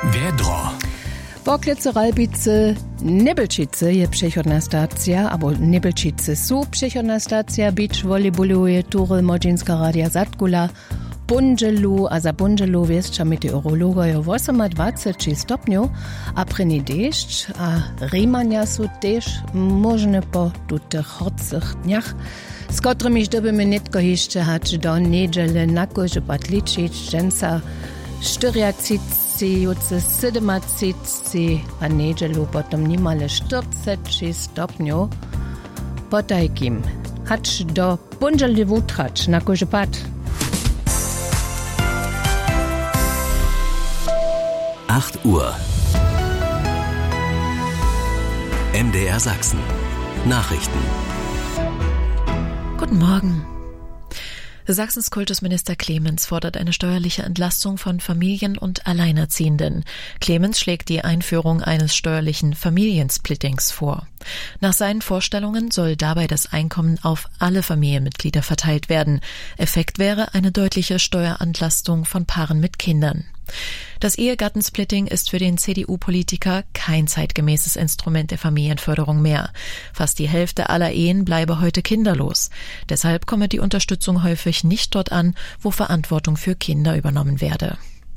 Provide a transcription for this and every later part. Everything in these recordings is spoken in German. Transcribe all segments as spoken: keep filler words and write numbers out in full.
Vedro. Poklice Ralbice, Nebelčice je přechodná stacja, abo Nebelčice sú přechodná stacja, bič volejboluje Turel Modžinská radia Zatkula, Bunželu a za Bunželu viesča meteorologa je dvadsaťosem stopňov a preni dešť a rímania sú tež možné po tutych horcich dniach, s ktorými budeme netko ešte hať do nedele na kože patličiť, ženca štyridsať, sedemdesiat a nedelu potom nimale štyridsaťšesť stopňov. Potajkim, hać do Bunželi wutrać na kože pat. acht Uhr. M D R Sachsen. Nachrichten. Guten Morgen. Sachsens Kultusminister Clemens fordert eine steuerliche Entlastung von Familien und Alleinerziehenden. Clemens schlägt die Einführung eines steuerlichen Familiensplittings vor. Nach seinen Vorstellungen soll dabei das Einkommen auf alle Familienmitglieder verteilt werden. Effekt wäre eine deutliche Steuerentlastung von Paaren mit Kindern. Das Ehegattensplitting ist für den C D U-Politiker kein zeitgemäßes Instrument der Familienförderung mehr. Fast die Hälfte aller Ehen bleibe heute kinderlos. Deshalb komme die Unterstützung häufig nicht dort an, wo Verantwortung für Kinder übernommen werde.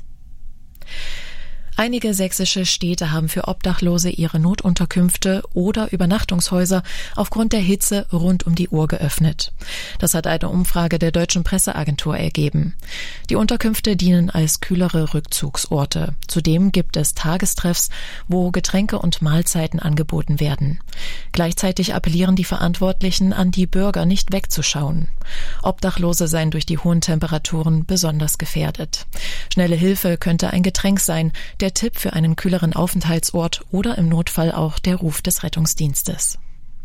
Einige sächsische Städte haben für Obdachlose ihre Notunterkünfte oder Übernachtungshäuser aufgrund der Hitze rund um die Uhr geöffnet. Das hat eine Umfrage der Deutschen Presseagentur ergeben. Die Unterkünfte dienen als kühlere Rückzugsorte. Zudem gibt es Tagestreffs, wo Getränke und Mahlzeiten angeboten werden. Gleichzeitig appellieren die Verantwortlichen an die Bürger, nicht wegzuschauen. Obdachlose seien durch die hohen Temperaturen besonders gefährdet. Schnelle Hilfe könnte ein Getränk sein, der Tipp für einen kühleren Aufenthaltsort oder im Notfall auch der Ruf des Rettungsdienstes.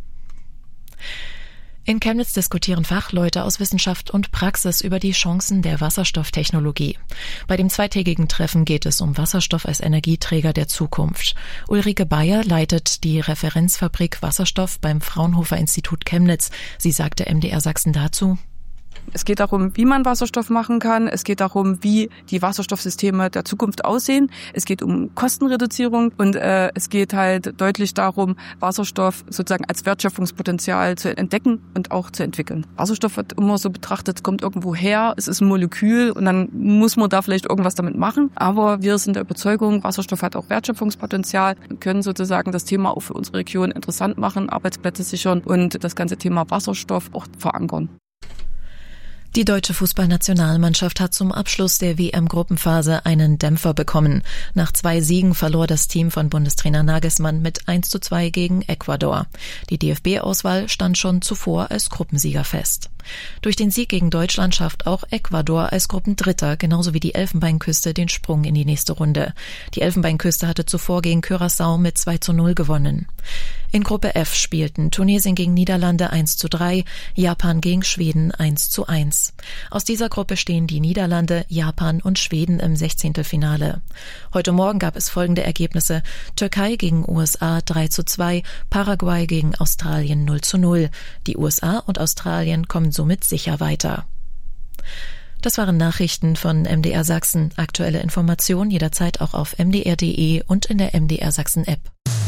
In Chemnitz diskutieren Fachleute aus Wissenschaft und Praxis über die Chancen der Wasserstofftechnologie. Bei dem zweitägigen Treffen geht es um Wasserstoff als Energieträger der Zukunft. Ulrike Bayer leitet die Referenzfabrik Wasserstoff beim Fraunhofer Institut Chemnitz. Sie sagte M D R Sachsen dazu: Es geht darum, wie man Wasserstoff machen kann. Es geht darum, wie die Wasserstoffsysteme der Zukunft aussehen. Es geht um Kostenreduzierung und äh, es geht halt deutlich darum, Wasserstoff sozusagen als Wertschöpfungspotenzial zu entdecken und auch zu entwickeln. Wasserstoff wird immer so betrachtet, es kommt irgendwo her, es ist ein Molekül und dann muss man da vielleicht irgendwas damit machen. Aber wir sind der Überzeugung, Wasserstoff hat auch Wertschöpfungspotenzial. Wir können sozusagen das Thema auch für unsere Region interessant machen, Arbeitsplätze sichern und das ganze Thema Wasserstoff auch verankern. Die deutsche Fußballnationalmannschaft hat zum Abschluss der W M-Gruppenphase einen Dämpfer bekommen. Nach zwei Siegen verlor das Team von Bundestrainer Nagelsmann mit eins zu zwei gegen Ecuador. Die D F B-Auswahl stand schon zuvor als Gruppensieger fest. Durch den Sieg gegen Deutschland schafft auch Ecuador als Gruppendritter, genauso wie die Elfenbeinküste, den Sprung in die nächste Runde. Die Elfenbeinküste hatte zuvor gegen Curaçao mit zwei zu null gewonnen. In Gruppe F spielten Tunesien gegen Niederlande eins zu drei, Japan gegen Schweden eins zu eins. Aus dieser Gruppe stehen die Niederlande, Japan und Schweden im Sechzehntelfinale. Heute Morgen gab es folgende Ergebnisse: Türkei gegen U S A drei zu zwei, Paraguay gegen Australien null zu null. Die U S A und Australien kommen somit sicher weiter. Das waren Nachrichten von M D R Sachsen. Aktuelle Informationen jederzeit auch auf m d r punkt d e und in der M D R Sachsen App.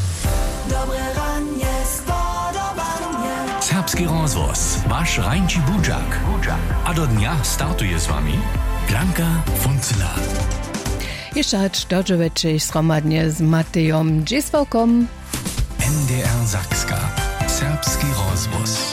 Serbski rozvoz, vaš Rajnči Budžak. A do dňa startuje s vami Blanka Funcela. Jeszcze hać dożyweczy zgromadnie z Matejom Dziswałkom. M D R Sakska. Serbski rozvoz.